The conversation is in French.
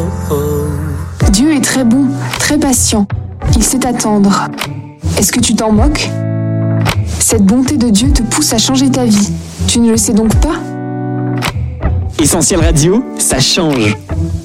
Dieu est très bon, très patient. Il sait attendre. Est-ce que tu t'en moques ? Cette bonté de Dieu te pousse à changer ta vie. Tu ne le sais donc pas ? Essentiel Radio, ça change.